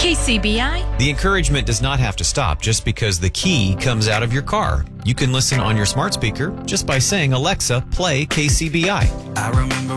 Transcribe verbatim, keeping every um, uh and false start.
K C B I? The encouragement does not have to stop just because the key comes out of your car. You can listen on your smart speaker just by saying, Alexa, play K C B I. I remember